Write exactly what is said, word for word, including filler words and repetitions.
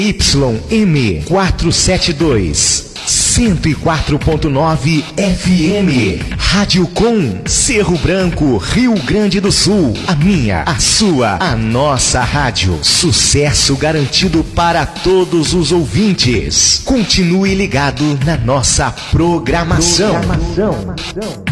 Y M quatrocentos e setenta e dois, cento e quatro ponto nove F M. Rádio Com, Cerro Branco, Rio Grande do Sul. A minha, a sua, a nossa rádio. Sucesso garantido para todos os ouvintes. Continue ligado na nossa programação. programação.